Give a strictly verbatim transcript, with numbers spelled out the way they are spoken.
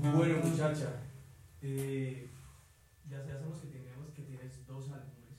Bueno, muchacha, eh, ya sabemos que teníamos que tienes dos álbumes.